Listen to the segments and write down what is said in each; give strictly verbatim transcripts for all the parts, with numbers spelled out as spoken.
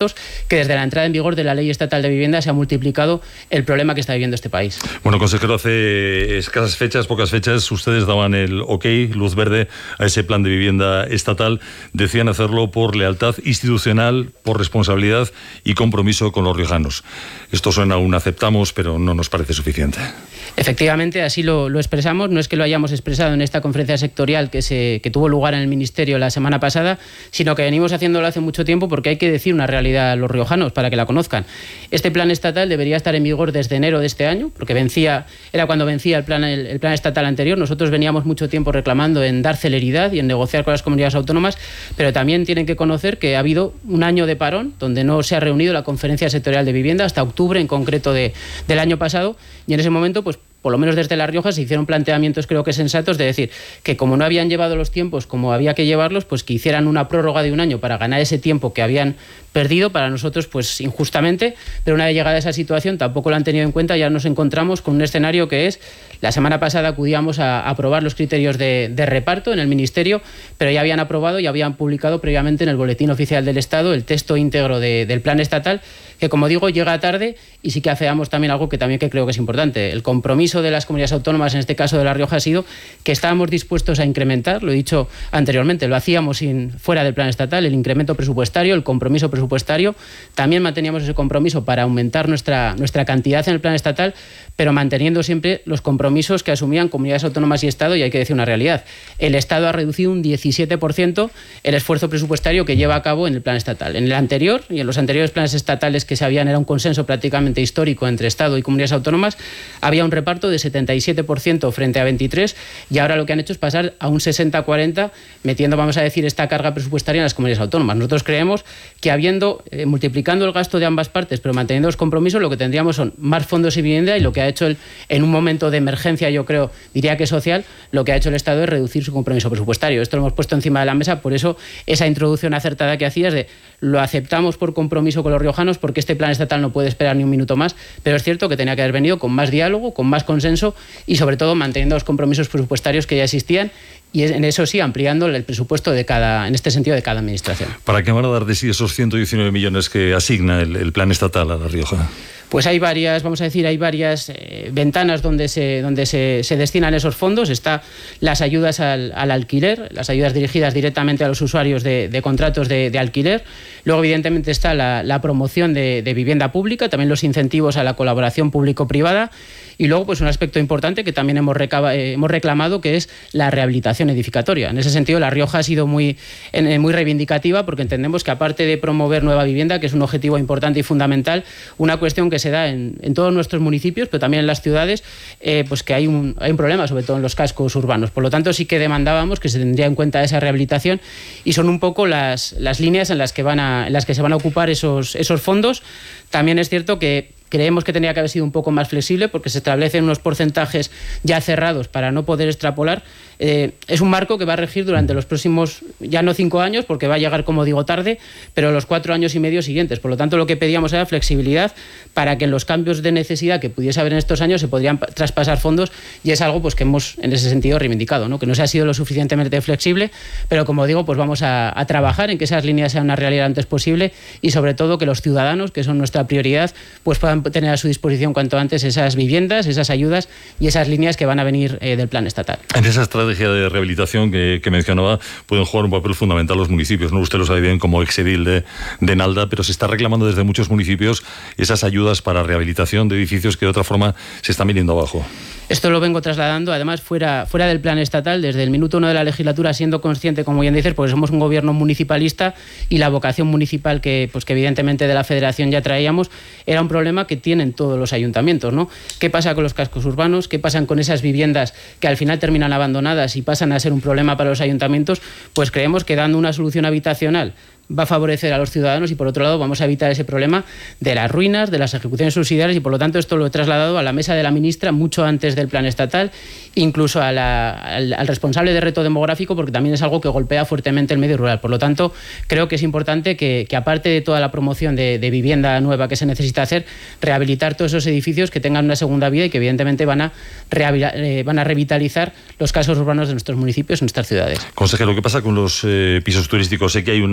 datos que desde la entrada en vigor de la Ley Estatal de Vivienda se ha multiplicado el problema que está viviendo este país. Bueno, consejero, hace escasas fechas, pocas fechas, ustedes daban el ok, luz verde a ese plan de vivienda estatal. Decían hacerlo por lealtad institucional, por responsabilidad y compromiso con los riojanos. Esto suena a un aceptamos, pero no nos parece suficiente. Efectivamente, así lo, lo expresamos. No es que lo hayamos expresado en esta conferencia sectorial que, se, que tuvo lugar en el Ministerio la semana pasada, sino que venimos haciéndolo hace mucho tiempo porque hay que decir una realidad a los riojanos para que la conozcan. Este plan estatal debería estar en vigor desde enero de este año, porque vencía, era cuando vencía el plan, el, el plan estatal anterior. Nosotros veníamos mucho tiempo reclamando en dar celeridad y en negociar con las comunidades autónomas, pero también tienen que conocer que ha habido un año de parón donde no se ha reunido la conferencia sectorial de vivienda hasta octubre en concreto de, del año pasado, y en ese momento pues por lo menos desde La Rioja se hicieron planteamientos creo que sensatos de decir que como no habían llevado los tiempos como había que llevarlos, pues que hicieran una prórroga de un año para ganar ese tiempo que habían perdido para nosotros pues injustamente, pero una vez llegada esa situación tampoco lo han tenido en cuenta. Ya nos encontramos con un escenario que es, la semana pasada acudíamos a, a aprobar los criterios de, de reparto en el Ministerio, pero ya habían aprobado y habían publicado previamente en el Boletín Oficial del Estado el texto íntegro de, del plan estatal, que como digo llega tarde, y sí que afeamos también algo que también que creo que es importante. El compromiso de las comunidades autónomas, en este caso de La Rioja, ha sido que estábamos dispuestos a incrementar, lo he dicho anteriormente, lo hacíamos sin, fuera del plan estatal, el incremento presupuestario, el compromiso presupuestario, también manteníamos ese compromiso para aumentar nuestra, nuestra cantidad en el plan estatal, pero manteniendo siempre los compromisos que asumían comunidades autónomas y Estado. Y hay que decir una realidad: el Estado ha reducido un diecisiete por ciento el esfuerzo presupuestario que lleva a cabo en el plan estatal. En el anterior y en los anteriores planes estatales que se habían, era un consenso prácticamente histórico entre Estado y comunidades autónomas, había un reparto de setenta y siete por ciento frente a veintitrés por ciento, y ahora lo que han hecho es pasar a un sesenta cuarenta, metiendo, vamos a decir, esta carga presupuestaria en las comunidades autónomas. Nosotros creemos que habiendo, eh, multiplicando el gasto de ambas partes, pero manteniendo los compromisos, lo que tendríamos son más fondos y vivienda, y lo que ha hecho el, en un momento de emergencia, yo creo, diría que social, lo que ha hecho el Estado es reducir su compromiso presupuestario. Esto lo hemos puesto encima de la mesa, por eso esa introducción acertada que hacías de lo aceptamos por compromiso con los riojanos, porque este plan estatal no puede esperar ni un minuto más, pero es cierto que tenía que haber venido con más diálogo, con más consenso y sobre todo manteniendo los compromisos presupuestarios que ya existían, y en eso sí ampliando el presupuesto de cada, en este sentido, de cada administración. ¿Para qué van a dar de sí esos ciento diecinueve millones que asigna el, el plan estatal a La Rioja? Pues hay varias, vamos a decir, hay varias eh, ventanas donde se donde se, se destinan esos fondos. Está las ayudas al, al alquiler, las ayudas dirigidas directamente a los usuarios de, de contratos de, de alquiler. Luego, evidentemente, está la, la promoción de, de vivienda pública, también los incentivos a la colaboración público-privada. Y luego, pues un aspecto importante que también hemos, recaba, eh, hemos reclamado, que es la rehabilitación edificatoria. En ese sentido, La Rioja ha sido muy, eh, muy reivindicativa, porque entendemos que, aparte de promover nueva vivienda, que es un objetivo importante y fundamental, una cuestión que se da en, en todos nuestros municipios, pero también en las ciudades, eh, pues que hay un, hay un problema, sobre todo en los cascos urbanos. Por lo tanto, sí que demandábamos que se tendría en cuenta esa rehabilitación, y son un poco las, las líneas en las que van a, en las que se van a ocupar esos, esos fondos. También es cierto que creemos que tenía que haber sido un poco más flexible, porque se establecen unos porcentajes ya cerrados para no poder extrapolar. Eh, es un marco que va a regir durante los próximos, ya no cinco años, porque va a llegar, como digo, tarde, pero los cuatro años y medio siguientes. Por lo tanto, lo que pedíamos era flexibilidad para que en los cambios de necesidad que pudiese haber en estos años se podrían traspasar fondos, y es algo pues que hemos en ese sentido reivindicado, ¿no? Que no se ha sido lo suficientemente flexible, pero como digo, pues vamos a, a trabajar en que esas líneas sean una realidad antes posible, y sobre todo que los ciudadanos, que son nuestra prioridad, pues puedan tener a su disposición cuanto antes esas viviendas, esas ayudas y esas líneas que van a venir eh, del plan estatal. En esa estrategia de rehabilitación que, que mencionaba, pueden jugar un papel fundamental los municipios, ¿no? Usted lo sabe bien como exedil de, de Nalda, pero se está reclamando desde muchos municipios esas ayudas para rehabilitación de edificios que de otra forma se están viniendo abajo. Esto lo vengo trasladando, además, fuera, fuera del plan estatal, desde el minuto uno de la legislatura, siendo consciente, como bien dices, porque somos un gobierno municipalista, y la vocación municipal que, pues, que evidentemente de la Federación ya traíamos, era un problema que tienen todos los ayuntamientos, ¿no? ¿Qué pasa con los cascos urbanos? ¿Qué pasa con esas viviendas que al final terminan abandonadas y pasan a ser un problema para los ayuntamientos? Pues creemos que dando una solución habitacional va a favorecer a los ciudadanos, y por otro lado vamos a evitar ese problema de las ruinas, de las ejecuciones subsidiarias, y por lo tanto esto lo he trasladado a la mesa de la ministra mucho antes del plan estatal, incluso a la, al, al responsable de reto demográfico, porque también es algo que golpea fuertemente el medio rural. Por lo tanto, creo que es importante que, que aparte de toda la promoción de, de vivienda nueva que se necesita hacer, rehabilitar todos esos edificios que tengan una segunda vida y que evidentemente van a, eh, van a revitalizar los cascos urbanos de nuestros municipios y nuestras ciudades. Consejero, ¿qué pasa con los eh, pisos turísticos? Sé que hay una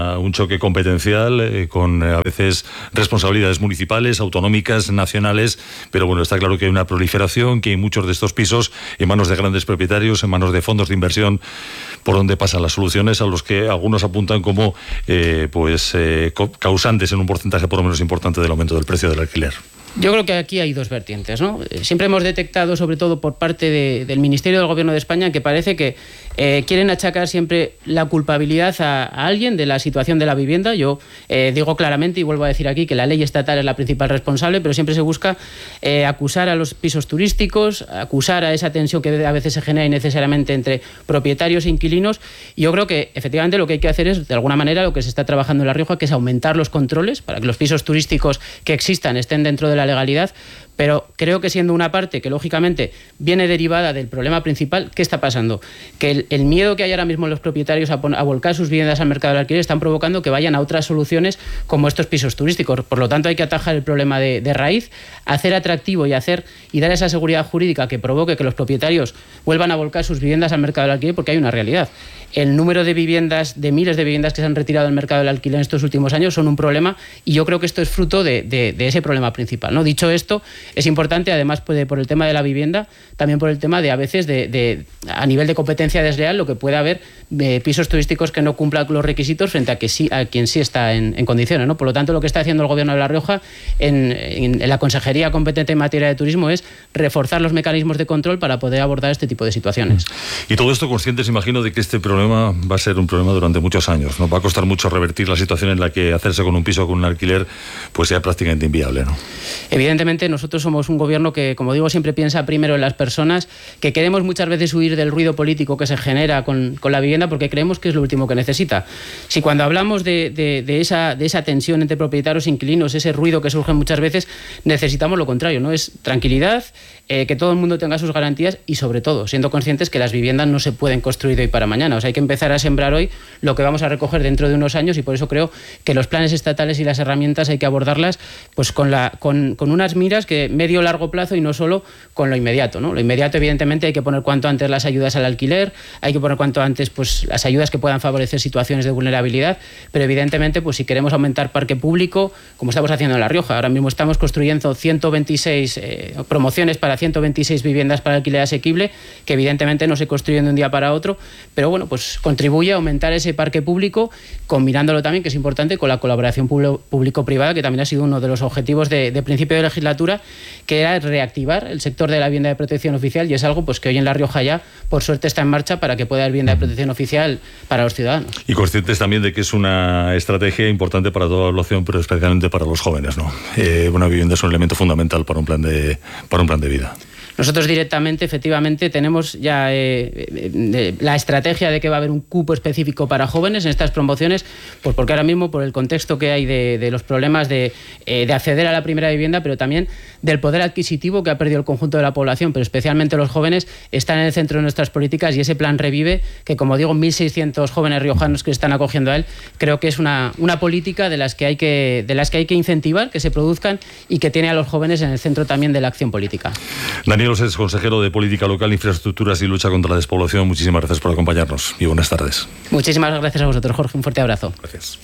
una, un choque competencial eh, con a veces responsabilidades municipales, autonómicas, nacionales, pero bueno, está claro que hay una proliferación, que hay muchos de estos pisos en manos de grandes propietarios, en manos de fondos de inversión, por donde pasan las soluciones, a los que algunos apuntan como eh, pues eh, causantes en un porcentaje por lo menos importante del aumento del precio del alquiler. Yo creo que aquí hay dos vertientes, ¿no? Siempre hemos detectado, sobre todo por parte de, del Ministerio del Gobierno de España, que parece que eh, quieren achacar siempre la culpabilidad a, a alguien de la situación de la vivienda. Yo eh, digo claramente y vuelvo a decir aquí que la ley estatal es la principal responsable, pero siempre se busca eh, acusar a los pisos turísticos, acusar a esa tensión que a veces se genera innecesariamente entre propietarios e inquilinos. Y yo creo que efectivamente lo que hay que hacer es, de alguna manera, lo que se está trabajando en La Rioja, que es aumentar los controles para que los pisos turísticos que existan estén dentro de la legalidad, pero creo que siendo una parte que lógicamente viene derivada del problema principal, ¿qué está pasando? Que el, el miedo que hay ahora mismo en los propietarios a, pon, a volcar sus viviendas al mercado del alquiler están provocando que vayan a otras soluciones como estos pisos turísticos. Por lo tanto, hay que atajar el problema de, de raíz, hacer atractivo y hacer y dar esa seguridad jurídica que provoque que los propietarios vuelvan a volcar sus viviendas al mercado del alquiler, porque hay una realidad. El número de viviendas, de miles de viviendas que se han retirado del mercado del alquiler en estos últimos años son un problema, y yo creo que esto es fruto de, de, de ese problema principal, ¿no? Dicho esto, es importante, además, puede, por el tema de la vivienda, también por el tema de, a veces, de, de a nivel de competencia desleal, lo que puede haber de pisos turísticos que no cumplan los requisitos frente a, que sí, a quien sí está en, en condiciones, ¿no? Por lo tanto, lo que está haciendo el Gobierno de La Rioja en, en, en la Consejería competente en materia de turismo es reforzar los mecanismos de control para poder abordar este tipo de situaciones. Y todo esto conscientes, imagino, de que este problema va a ser un problema durante muchos años, ¿no? Va a costar mucho revertir la situación en la que hacerse con un piso, con un alquiler, pues sea prácticamente inviable, ¿no? Evidentemente, nosotros somos un gobierno que, como digo, siempre piensa primero en las personas, que queremos muchas veces huir del ruido político que se genera con, con la vivienda, porque creemos que es lo último que necesita. Si cuando hablamos de, de, de, esa, de esa tensión entre propietarios e inquilinos, ese ruido que surge muchas veces, necesitamos lo contrario, ¿no? Es tranquilidad, eh, que todo el mundo tenga sus garantías y, sobre todo, siendo conscientes que las viviendas no se pueden construir de hoy para mañana. O sea, hay que empezar a sembrar hoy lo que vamos a recoger dentro de unos años, y por eso creo que los planes estatales y las herramientas hay que abordarlas pues con, la, con, con unas miras que medio largo plazo y no solo con lo inmediato, ¿no? Lo inmediato, evidentemente, hay que poner cuanto antes las ayudas al alquiler, hay que poner cuanto antes pues las ayudas que puedan favorecer situaciones de vulnerabilidad, pero evidentemente pues si queremos aumentar parque público, como estamos haciendo en La Rioja, ahora mismo estamos construyendo ciento veintiséis eh, promociones para ciento veintiséis viviendas para alquiler asequible, que evidentemente no se construyen de un día para otro, pero bueno, pues contribuye a aumentar ese parque público, combinándolo también, que es importante, con la colaboración público-privada, que también ha sido uno de los objetivos de, de principio de legislatura, que era reactivar el sector de la vivienda de protección oficial, y es algo pues que hoy en La Rioja ya, por suerte, está en marcha para que pueda haber vivienda de protección oficial para los ciudadanos. Y conscientes también de que es una estrategia importante para toda la población, pero especialmente para los jóvenes, ¿no? Eh, una vivienda es un elemento fundamental para un plan de, para un plan de vida. Nosotros directamente, efectivamente, tenemos ya eh, eh, la estrategia de que va a haber un cupo específico para jóvenes en estas promociones, pues porque ahora mismo, por el contexto que hay de, de los problemas de, eh, de acceder a la primera vivienda, pero también del poder adquisitivo que ha perdido el conjunto de la población, pero especialmente los jóvenes, están en el centro de nuestras políticas, y ese plan Revive, que como digo, mil seiscientos jóvenes riojanos que están acogiendo a él, creo que es una, una política de las, que hay que, de las que hay que incentivar, que se produzcan, y que tiene a los jóvenes en el centro también de la acción política. Daniel Osés, consejero de Política Local, Infraestructuras y Lucha contra la Despoblación, muchísimas gracias por acompañarnos y buenas tardes. Muchísimas gracias a vosotros, Jorge, un fuerte abrazo. Gracias.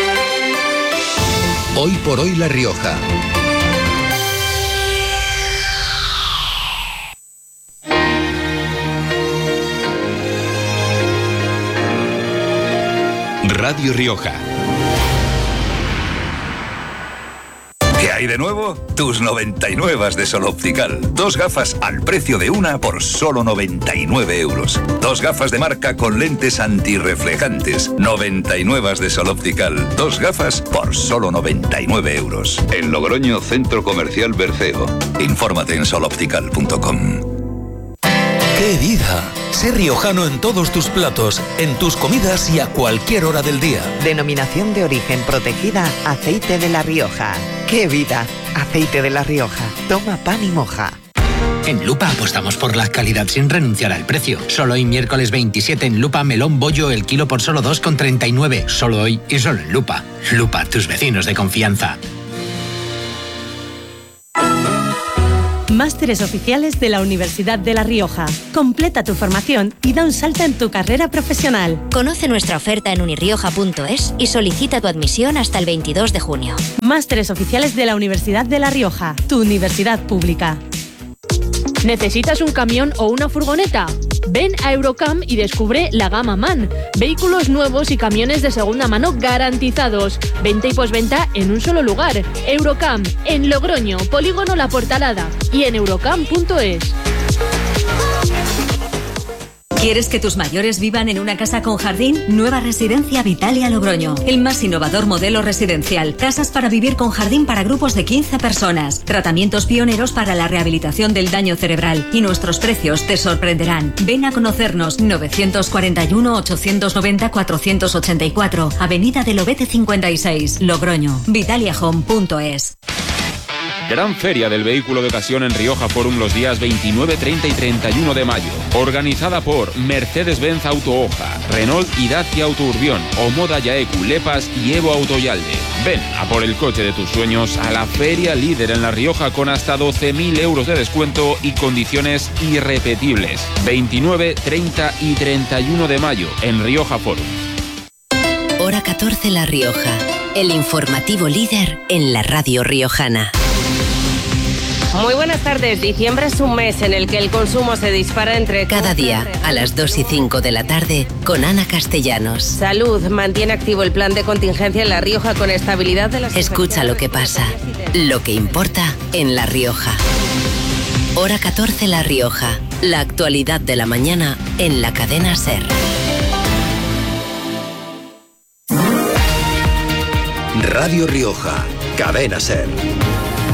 Hoy por hoy La Rioja. Radio Rioja. ¿Qué hay de nuevo? Tus noventa y nueve de Sol Optical. Dos gafas al precio de una por solo noventa y nueve euros. Dos gafas de marca con lentes antirreflejantes. noventa y nueve de Sol Optical. Dos gafas por solo noventa y nueve euros. En Logroño, Centro Comercial Berceo. Infórmate en sol optical punto com. ¡Qué vida! Sé riojano en todos tus platos, en tus comidas y a cualquier hora del día. Denominación de origen protegida, Aceite de La Rioja. ¡Qué vida! Aceite de La Rioja. Toma pan y moja. En Lupa apostamos por la calidad sin renunciar al precio. Solo hoy, miércoles veintisiete, en Lupa, melón bollo el kilo por solo dos con treinta y nueve. Solo hoy y solo en Lupa. Lupa, tus vecinos de confianza. Másteres oficiales de la Universidad de La Rioja. Completa tu formación y da un salto en tu carrera profesional. Conoce nuestra oferta en unirioja punto es y solicita tu admisión hasta el veintidós de junio. Másteres oficiales de la Universidad de La Rioja, tu universidad pública. ¿Necesitas un camión o una furgoneta? Ven a Eurocam y descubre la gama MAN. Vehículos nuevos y camiones de segunda mano garantizados. Venta y posventa en un solo lugar. Eurocam, en Logroño, Polígono La Portalada y en eurocam punto es. ¿Quieres que tus mayores vivan en una casa con jardín? Nueva Residencia Vitalia Logroño. El más innovador modelo residencial. Casas para vivir con jardín para grupos de quince personas. Tratamientos pioneros para la rehabilitación del daño cerebral. Y nuestros precios te sorprenderán. Ven a conocernos. novecientos cuarenta y uno, ochocientos noventa, cuatrocientos ochenta y cuatro. Avenida del Obete cincuenta y seis. Logroño. Vitalia Home punto es. Gran Feria del Vehículo de Ocasión en Rioja Forum los días veintinueve, treinta y treinta y uno de mayo. Organizada por Mercedes-Benz Autohoja, Renault y Dacia Auto Urbión, Omoda Yaeku, Lepas y Evo Autoyalde. Ven a por el coche de tus sueños a la feria líder en La Rioja con hasta doce mil euros de descuento y condiciones irrepetibles. veintinueve, treinta y treinta y uno de mayo en Rioja Forum. Hora catorce La Rioja, el informativo líder en la radio riojana. Muy buenas tardes. Diciembre es un mes en el que el consumo se dispara entre... Cada día, a las dos y cinco de la tarde, con Ana Castellanos. Salud mantiene activo el plan de contingencia en La Rioja con estabilidad de las... Escucha lo que pasa, lo que importa en La Rioja. Hora catorce La Rioja, la actualidad de la mañana en la cadena SER. Radio Rioja, cadena SER.